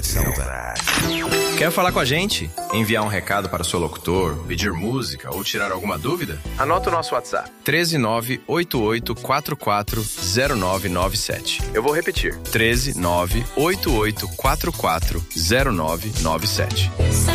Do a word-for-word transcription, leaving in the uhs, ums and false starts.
Quer falar com a gente? Enviar um recado para o seu locutor, pedir música ou tirar alguma dúvida? Anota o nosso WhatsApp: treze nove oito oito quatro quatro zero nove nove sete. Eu vou repetir: treze nove oito oito quatro quatro zero nove nove sete.